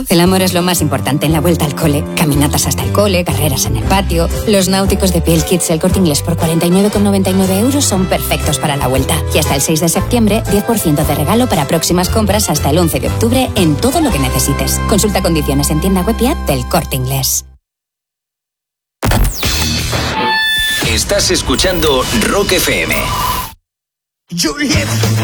El amor es lo más importante en la vuelta al cole. Caminatas hasta el cole, carreras en el patio. Los náuticos de Piel Kids El Corte Inglés por 49,99 € son perfectos para la vuelta. Y hasta el 6 de septiembre, 10% de regalo para próximas compras hasta el 11 de octubre en todo lo que necesites. Consulta condiciones en tienda web y app del Corte Inglés. Estás escuchando Rock FM.